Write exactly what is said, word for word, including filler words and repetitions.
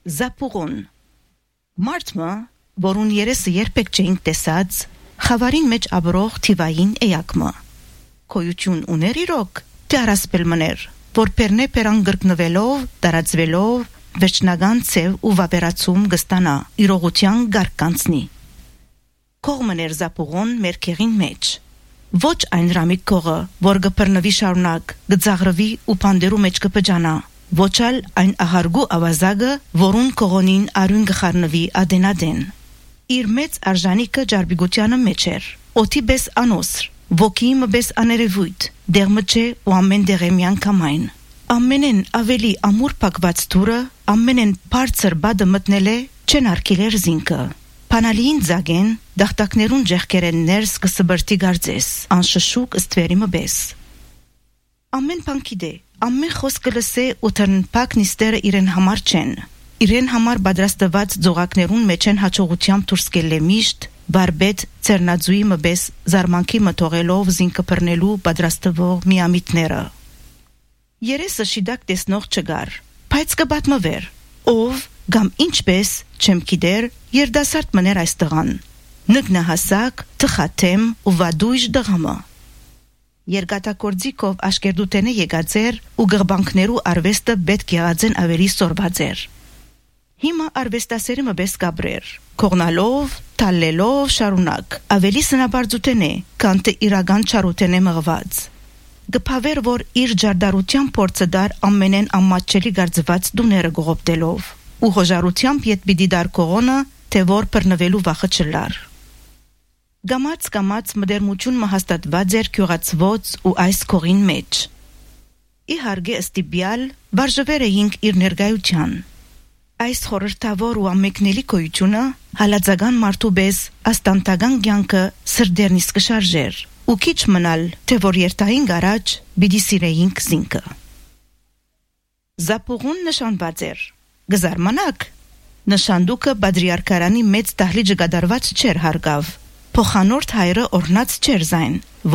Զապուղուն Մարդը, որուն երեսը երբեք չէինք տեսած, խավարին մեջ ապրող թիվային էակմը։ Կոյություն ուներ իրոք, թե առասպել մներ, որ պերնե պերան գրկնվելով, տարածվելով, վերջնական ծև ու վապերացում գստանա, իրողության գարկանցնի։ Կողմներ զապուղուն մերքեղին մեջ։ Ոչ այն ռամիկ կողը, որ գպրնվի շարունակ, գծաղրվի ու պանդերու մեջ կպջանա, ոչ ալ այն ահարգու ավազագը, որուն կողոնին արյուն գխարնվի ադենադեն։ Իր մեծ արժանիկը ջարբիգությանը մեջ էր, օթի բես անոսր, ոգի մբես աներևույթ, դեղմը չէ ու ամեն դեղեմյան կամայն։ Ամենեն ավելի ամուր պակված թուրը, ամենեն բարձր բադը մտնել է, չեն արկելեր զինքը։ Պանալիին ձագեն, դախտակներուն ջեղկերեն ներս կսբրտի գարձես, անշշուկ ըստվերի մբես։ Ամեն բան գիտե, ամեն խոսքը լսե ու թրնփակ նիստերը իրեն համար չեն։ Իրեն համար պատրաստված ձողակներուն մեջ են հաջողությամբ դուրս գելե միշտ, բարբետ ծերնաձուի մբես զարմանքի մթողելով զինքը բռնելու պատրաստվող միամիտները։ Երեսը շիդակ տեսնող չգար, բայց կբատմվեր, ով գամ ինչպես չեմ գիտեր երդասարդ մներ այս տղան, նգնահասակ, թխաթեմ ու վադույժ դղամը։ Երգատակորձիկով աշկերդուտենը եկած էր ու գղբանքներու արվեստը պետք եղածեն ավելի սորված էր։ Հիմա արվեստասերը մբես կաբրեր, կողնալով, թալելով շարունակ, ավելի սնաբարձուտեն է, քան թե իրական չարուտեն է մղված։ Գփավեր, որ իր ջարդարության փորձը դար ամենեն ամմաչելի գարձված դուները գողոպտելով, ու հոժարությամբ ետ պիտի դար կողոնը, թե որ բռնվելու վախը չլար։ Գամած գամած մդերմություն մհաստատված էր քյուղացված ու այս կողին մեջ։ Իհարկե ըստիբյալ վարժվեր էինք իր ներկայության։ Այս խորհրդավոր ու ամեկնելի կոյությունը հալածական մարդու պես աստանտական կյանքը սրդերնից կշարժեր ու քիչ մնալ, թե որ երթային գարաջ պիտի սիրեինք զինքը։ Զապուղուն նշանված էր։ Գզարմանակ նշանդուկը բադրիարքարանի մեծ դահլիճը գդարված չէր հարգավ։ Փոխանորդ հայրը օրնած չէր զայն,